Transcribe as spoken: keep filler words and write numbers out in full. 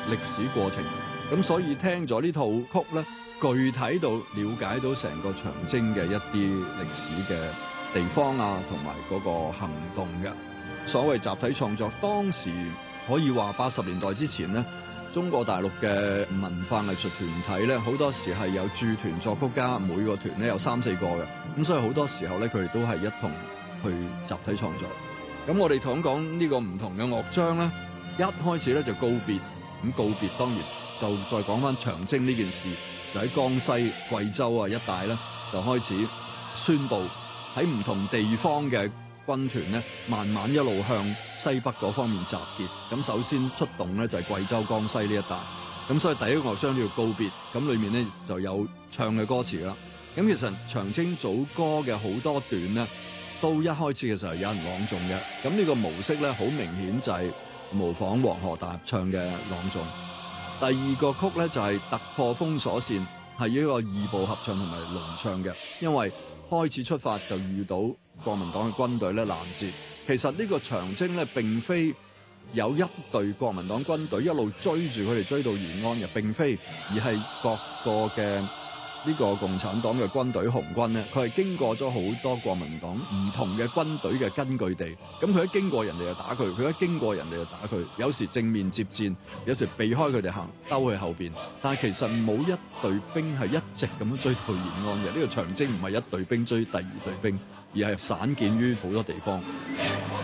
歷史過程。咁所以聽咗呢套曲咧，具體到了解到成個長征嘅一啲歷史嘅地方啊，同埋嗰個行動嘅。所謂集體創作，當時可以話八十年代之前咧，中國大陸嘅文化藝術團體咧，好多時係有駐團作曲家，每個團咧有三四個嘅，咁所以好多時候咧，佢哋都係一同去集體創作。咁我哋講講呢個唔同嘅樂章咧，一開始咧就告別，咁告別當然就再講翻長征呢件事，就喺江西、貴州啊一帶咧，就開始宣佈喺唔同地方嘅軍團咧，慢慢一路向西北嗰方面集結。咁首先出動咧就係貴州、江西呢一帶。咁所以第一個樂章叫告別，咁裏面咧就有唱嘅歌詞啦。咁其實長征組歌嘅好多段咧，都一開始嘅時候有人朗誦嘅。咁呢個模式咧，好明顯就係模仿黃河大合唱嘅朗誦。第二個曲咧就係突破封鎖線，係一個二部合唱同埋輪唱嘅。因為開始出發就遇到國民黨嘅軍隊咧攔截。其實呢個長征咧並非有一隊國民黨軍隊一路追住佢哋追到延安嘅，並非，而係各個嘅呢個共產黨嘅軍隊紅軍咧，佢係經過咗好多國民黨唔同嘅軍隊嘅根據地。咁佢一經過人哋就打佢，佢一經過人哋就打佢。有時正面接戰，有時避開佢哋行，兜去後邊。但係其實冇一隊兵係一直咁樣追到延安嘅。呢個長征唔係一隊兵追第二隊兵，而係散見於好多地方。